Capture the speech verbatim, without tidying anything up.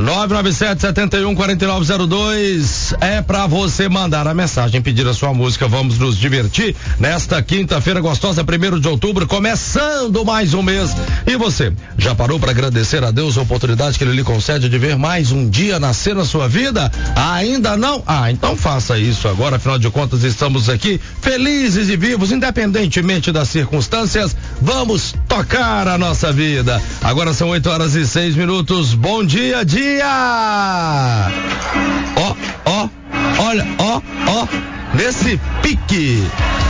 nove nove sete, sete um, quatro nove zero dois é pra você mandar a mensagem, pedir a sua música. Vamos nos divertir nesta quinta-feira gostosa, primeiro de outubro, começando mais um mês. E você, já parou para agradecer a Deus a oportunidade que Ele lhe concede de ver mais um dia nascer na sua vida? Ainda não? Ah, então faça isso agora, afinal de contas estamos aqui felizes e vivos, independentemente das circunstâncias. Vamos tocar a nossa vida. Agora são oito horas e seis minutos. Bom dia, dia! Ó, ó, olha, ó, ó, nesse pique.